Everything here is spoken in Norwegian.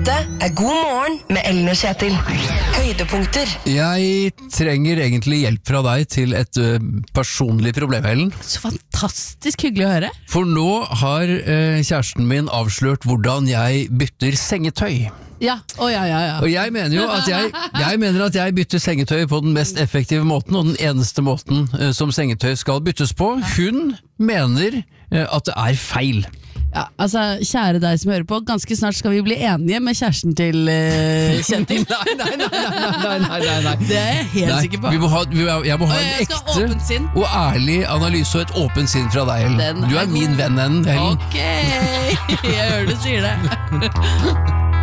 Dette God morgen med Ellen og Kjetil. Høydepunkter. Jeg trenger egentlig hjelp fra deg til et personlig problem, Ellen. Så fantastisk hyggelig å høre. For nå har kjæresten min avslørt hvordan jeg bytter sengetøy. Ja, ja. Og jeg mener jo at jeg bytter sengetøy på den mest effektive måten, og den eneste måten som sengetøy skal byttes på. Hun mener at det er feil. Ja, altså, kjære deg som hører på, ganske snart skal vi bli enige med kjæresten til Kjetil. Nei. Det er jeg helt sikker på. Jeg må ha en ekte og ærlig analyse og et åpent sinn fra deg, Ellen. Du er min venn, Ellen. Ok, jeg hører du sier det.